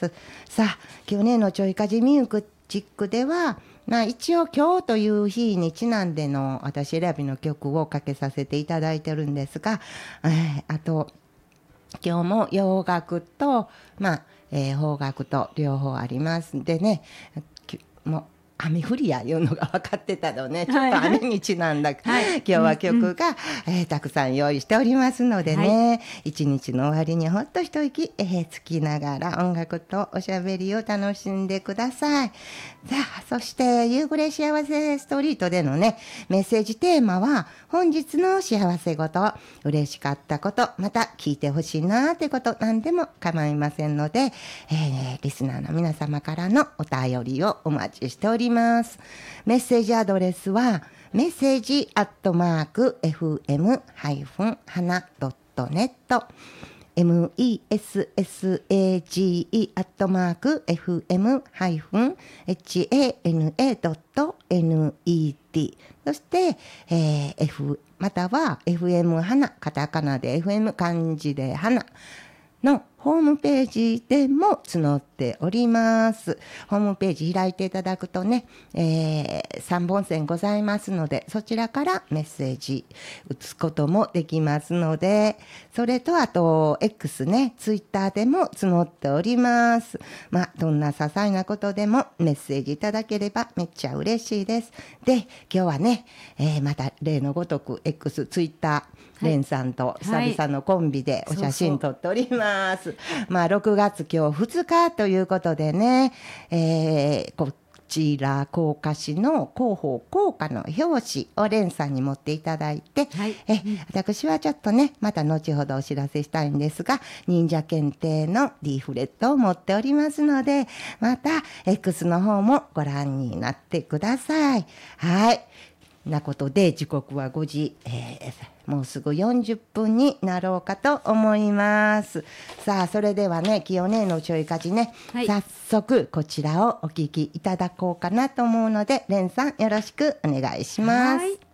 。さあ今日ねのちょいかじミュージックでは一応今日という日にちなんでの私選びの曲をかけさせていただいてるんですが、あと今日も洋楽と邦楽と両方ありますんでね、もう雨降りやいうのが分かってたのね、ちょっと雨にちなんだ、今日は曲が、たくさん用意しておりますのでね、一日の終わりにほっと一息、つきながら音楽とおしゃべりを楽しんでください。さあそして夕暮れ幸せストリートでのねメッセージテーマは、本日の幸せ事、嬉しかったこと、また聞いてほしいなってこと何でも構いませんので、リスナーの皆様からのお便りをお待ちしております。メッセージアドレスはメッセージ@fm-hana.net message@fm-hana.net そして、または FM 花カタカナで FM 漢字で花のホームページでも募っております。ホームページ開いていただくとね、3本線ございますので、そちらからメッセージ打つこともできますので、それとあと X ね、ツイッターでも募っております。どんな些細なことでもメッセージいただければめっちゃ嬉しいです。で、今日はね、また例のごとく X、ツイッター、レンさんと久々のコンビでお写真撮っております。6月今日2日ということでね、こちら甲賀市の広報効果の表紙をレンさんに持っていただいて、私はちょっとねまた後ほどお知らせしたいんですが、忍者検定のリーフレットを持っておりますので、また X の方もご覧になってください。なことで時刻は5時、もうすぐ40分になろうかと思います。さあそれではね、清音のちょいかじね、早速こちらをお聞きいただこうかなと思うので、レンさんよろしくお願いします。